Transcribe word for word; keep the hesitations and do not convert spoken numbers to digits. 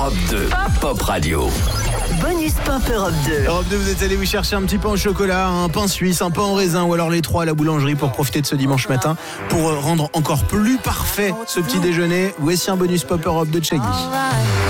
Europe deux, Pop Radio. Bonus Pop Europe deux. Europe deux, vous êtes allés vous chercher un petit pain au chocolat, un pain suisse, un pain au raisin ou alors les trois à la boulangerie pour profiter de ce dimanche matin. Pour rendre encore plus parfait ce petit déjeuner, voici un bonus Pop Europe de Shaggy.